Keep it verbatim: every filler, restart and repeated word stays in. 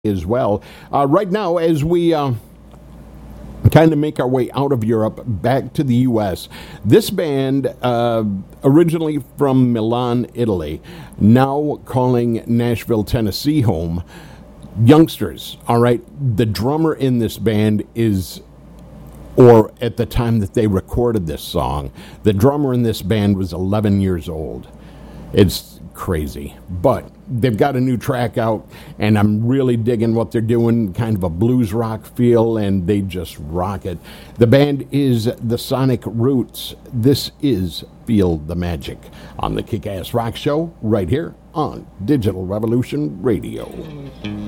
as well. Uh, right now, as we uh, kind of make our way out of Europe back to the U S, this band, uh, originally from Milan, Italy, now calling Nashville, Tennessee home, youngsters, all right? The drummer in this band is, or at the time that they recorded this song, the drummer in this band was eleven years old. It's crazy, but they've got a new track out, and I'm really digging what they're doing, kind of a blues rock feel, and they just rock it. The band is the Sonic Roots. This is Feel the Magic on the Kick-Ass Rock Show right here on Digital Revolution Radio.